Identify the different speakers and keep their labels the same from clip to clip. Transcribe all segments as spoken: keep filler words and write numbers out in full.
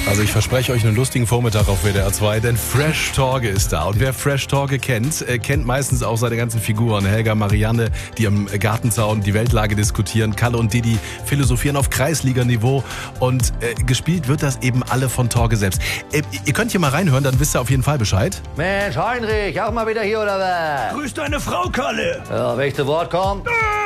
Speaker 1: Also ich verspreche euch einen lustigen Vormittag auf W D R zwei, denn Fresh Torge ist da. Und wer Fresh Torge kennt, äh, kennt meistens auch seine ganzen Figuren. Helga, Marianne, die am Gartenzaun die Weltlage diskutieren. Kalle und Didi philosophieren auf Kreisliganiveau. Und äh, gespielt wird das eben alle von Torge selbst. Äh, ihr könnt hier mal reinhören, dann wisst ihr auf jeden Fall Bescheid.
Speaker 2: Mensch, Heinrich, auch mal wieder hier, oder was?
Speaker 3: Grüß deine Frau, Kalle.
Speaker 2: Ja, wenn ich zu Wort komme.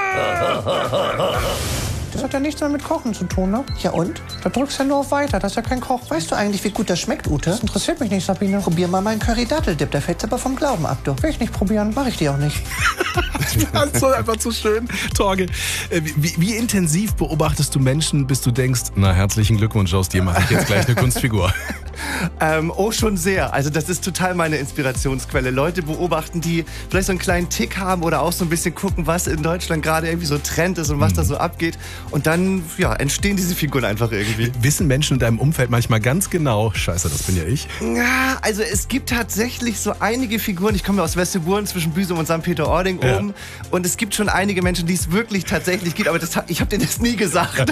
Speaker 4: Das hat ja nichts mehr mit Kochen zu tun, ne? Ja und? Da drückst du ja nur auf Weiter, das ist ja kein Koch. Weißt du eigentlich, wie gut das schmeckt, Ute? Das interessiert mich nicht, Sabine. Probier mal meinen Curry-Datteldip, der fällt's aber vom Glauben ab, du. Will ich nicht probieren, mach ich dir auch nicht.
Speaker 1: Das ist einfach zu schön. Torge, äh, wie, wie intensiv beobachtest du Menschen, bis du denkst, na, herzlichen Glückwunsch, aus dir mache ich jetzt gleich eine Kunstfigur?
Speaker 5: Ähm, oh, schon sehr. Also das ist total meine Inspirationsquelle. Leute beobachten, die vielleicht so einen kleinen Tick haben oder auch so ein bisschen gucken, was in Deutschland gerade irgendwie so Trend ist und was mhm. da so abgeht. Und dann ja, entstehen diese Figuren einfach irgendwie.
Speaker 1: Wissen Menschen in deinem Umfeld manchmal ganz genau, scheiße, das bin ja ich?
Speaker 5: Ja, also es gibt tatsächlich so einige Figuren. Ich komme ja aus Westerburen zwischen Büsum und Sankt Peter-Ording
Speaker 1: ja.
Speaker 5: oben. Und es gibt schon einige Menschen, die es wirklich tatsächlich gibt. Aber das, ich habe denen das nie gesagt.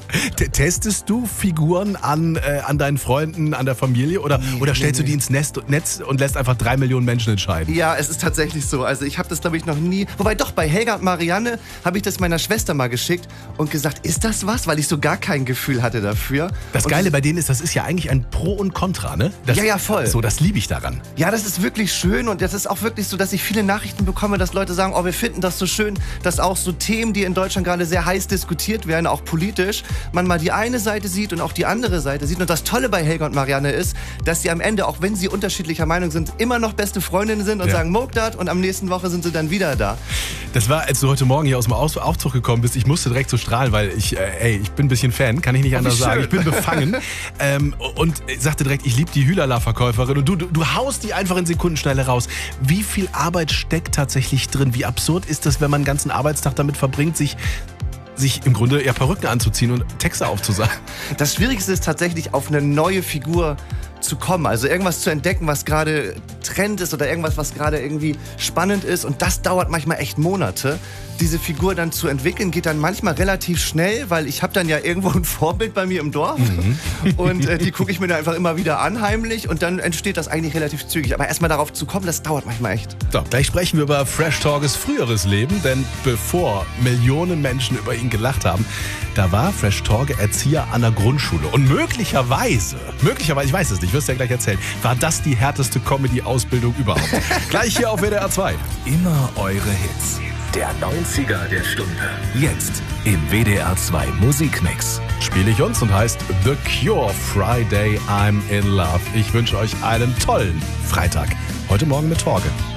Speaker 1: Testest du Figuren an, äh, an deinen Freunden, an der Familie? Oder,
Speaker 5: nee,
Speaker 1: oder stellst
Speaker 5: nee,
Speaker 1: du die ins Netz, Netz und lässt einfach drei Millionen Menschen entscheiden?
Speaker 5: Ja, es ist tatsächlich so. Also ich habe das, glaube ich, noch nie... Wobei doch, bei Helga und Marianne habe ich das meiner Schwester mal geschickt und gesagt, ist das was? Weil ich so gar kein Gefühl hatte dafür.
Speaker 1: Das
Speaker 5: und
Speaker 1: Geile bei denen ist, das ist ja eigentlich ein Pro und Contra, ne? Das,
Speaker 5: ja, ja, voll.
Speaker 1: So, das liebe ich daran.
Speaker 5: Ja, das ist wirklich schön und das ist auch wirklich so, dass ich viele Nachrichten bekomme, dass Leute sagen, oh, wir finden das so schön, dass auch so Themen, die in Deutschland gerade sehr heiß diskutiert werden, auch politisch, man mal die eine Seite sieht und auch die andere Seite sieht. Und das Tolle bei Helga und Marianne ist, dass sie am Ende, auch wenn sie unterschiedlicher Meinung sind, immer noch beste Freundinnen sind und ja. sagen, Moke dat, und am nächsten Woche sind sie dann wieder da.
Speaker 1: Das war, als du heute Morgen hier aus dem Aufzug gekommen bist, ich musste direkt so strahlen, weil ich, äh, ey, ich bin ein bisschen Fan, kann ich nicht anders sagen. Ich bin befangen ähm, und sagte direkt, ich liebe die Hühlerla-Verkäuferin und du, du, du haust die einfach in Sekundenschnelle raus. Wie viel Arbeit steckt tatsächlich drin? Wie absurd ist das, wenn man einen ganzen Arbeitstag damit verbringt, sich sich im Grunde ja Perücken anzuziehen und Texte aufzusagen?
Speaker 5: Das Schwierigste ist tatsächlich, auf eine neue Figur zu kommen, also irgendwas zu entdecken, was gerade Trend ist oder irgendwas, was gerade irgendwie spannend ist, und das dauert manchmal echt Monate. Diese Figur dann zu entwickeln, geht dann manchmal relativ schnell, weil ich habe dann ja irgendwo ein Vorbild bei mir im Dorf mhm. und äh, die gucke ich mir dann einfach immer wieder an, heimlich, und dann entsteht das eigentlich relativ zügig. Aber erstmal darauf zu kommen, das dauert manchmal echt.
Speaker 1: So, gleich sprechen wir über Fresh Torges früheres Leben, denn bevor Millionen Menschen über ihn gelacht haben, da war Fresh Torge Erzieher an der Grundschule. Und möglicherweise, möglicherweise, ich weiß es nicht, wirst du ja gleich erzählen, war das die härteste Comedy-Ausbildung überhaupt. Gleich hier auf W D R zwei.
Speaker 3: Immer eure Hits. Der neunziger der Stunde. Jetzt im W D R zwei Musikmix.
Speaker 1: Spiele ich uns und heißt The Cure Friday I'm in Love. Ich wünsche euch einen tollen Freitag. Heute Morgen mit Torge.